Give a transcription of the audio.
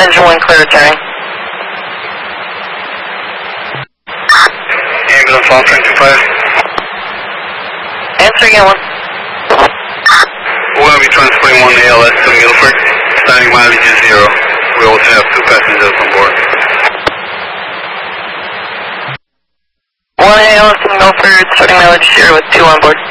Engine 1 clear returning. Ambulance on 25. Answer again, 1. We're going to be transporting 1 ALS to Milford. Standing mileage is 0. We also have 2 passengers on board. 1 ALS in Milford, starting mileage 0 with 2 on board.